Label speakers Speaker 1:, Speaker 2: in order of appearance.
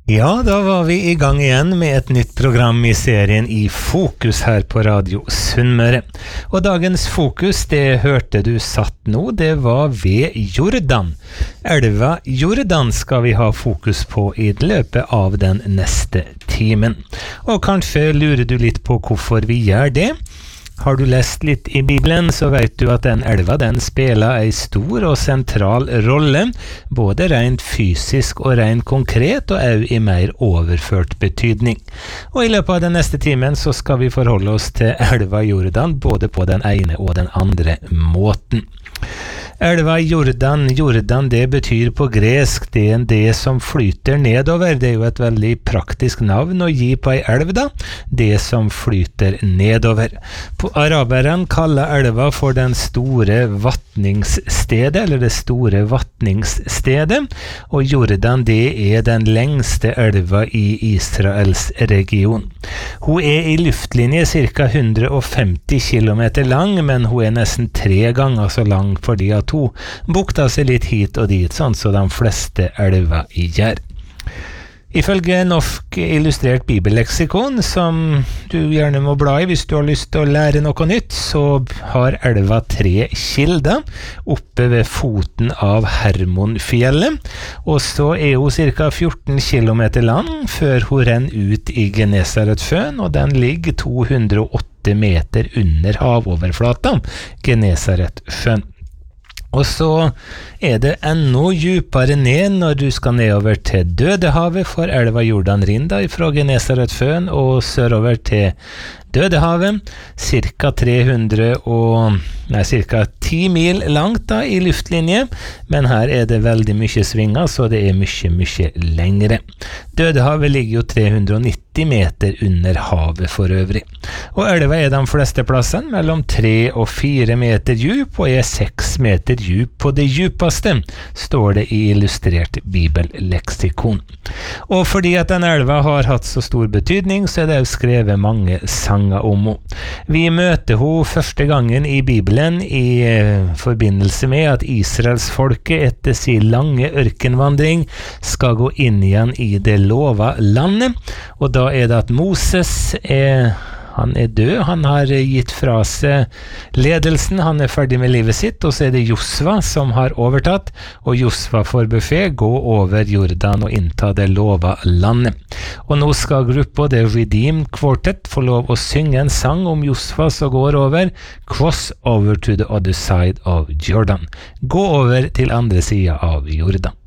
Speaker 1: Ja, da var vi i gang igjen med et nytt program i serien I Fokus her på Radio Sunnmøre. Og dagens fokus, det hørte du satt nå, det var ved Jordan. Elva Jordan skal vi ha fokus på i løpet av den neste timen. Og kanskje lurer du litt på hvorfor vi gjør det? Har du lest litt i Bibelen, så vet du at den elva den spiller en stor og sentral rolle, både rent fysisk og rent konkret, og også i mer overført betydning. Og i løpet av den neste timen så skal vi forholde oss til elva Jordan, både på den ene og den andre måten. Elva Jordan, Jordan det betyr på gresk det som flyter nedover. Det er jo et veldig praktisk navn å gi på ei elv da, det som flyter nedover. På araberen kaller elva for den store vattningsstedet, eller det store vattningsstedet, og Jordan det er den lengste elva i Israels region. Hun er i luftlinje ca. 150 kilometer lang, men hun er nesten 3 ganger så lang fordi at hun bukta seg litt hit og dit, sånn som de fleste elver gjør. Ifølge Norsk illustrert bibelleksikon, som du gjerne må bla i hvis du har lyst til å lære noe nytt, så har elva 3 kilder oppe ved foten av Hermonfjellet, og så er hun ca. 14 kilometer lang før hun renner ut i Genesaretsjøen, og den ligger 208 meter under havoverflata, Genesaretsjøen. Og så er det enda djupere ned når du skal nedover til Dødehavet, for elva Jordan rinner fra Genesaretsjøen og sørover til Dødehavet, ca. 10 mil langt da, i luftlinje, men her er det veldig mye svinger, så det er mye lengre. Dødehavet ligger jo 390 meter under havet for øvrig. Og elva er de fleste plassene mellom 3 og 4 meter djup, og er 6 meter djup på det djupeste, står det i illustrert bibelleksikon. Og fordi at den elva har hatt så stor betydning, så er det jo skrevet mange sanger om henne. Vi møter henne første gangen i Bibelen i forbindelse med at Israelsfolket etter sin lange ørkenvandring skal gå inn igjen i det lova landet, og da er det at Moses han er død, han har gitt fra seg ledelsen, han er ferdig med livet sitt, og så er det Josva som har overtatt, og Josva får befed gå over Jordan og innta det lova landet. Og nå skal gruppa, det Redeem Quartet, få lov å synge en sang om Josva som går over, Cross over to the other side of Jordan. Gå over til andre siden av Jordan.